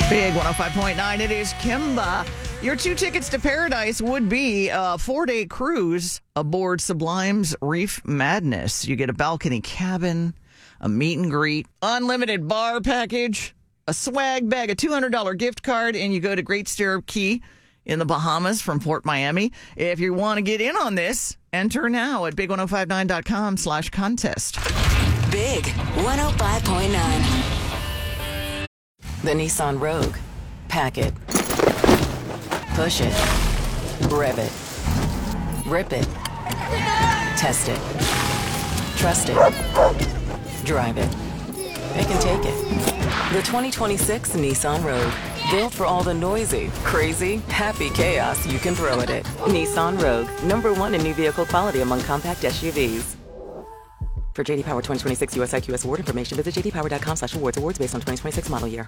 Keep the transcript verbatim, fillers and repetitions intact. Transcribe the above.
Big one oh five point nine, it is Kimba. Your two tickets to paradise would be a four-day cruise aboard Sublime's Reef Madness. You get a balcony cabin, a meet and greet, unlimited bar package, a swag bag, a two hundred dollars gift card, and you go to Great Stirrup Cay in the Bahamas from Fort Miami. If you want to get in on this, enter now at big one oh five nine dot com slash contest. Big one oh five point nine. The Nissan Rogue. Pack it. Push it. Rev it. Rip it. Test it. Trust it. Drive it. It can take it. The twenty twenty-six Nissan Rogue. Built for all the noisy, crazy, happy chaos you can throw at it. Nissan Rogue. Number one in new vehicle quality among compact S U Vs. For J D Power twenty twenty-six U S I Q S award information, visit j d power dot com slash awards. Awards based on twenty twenty-six model year.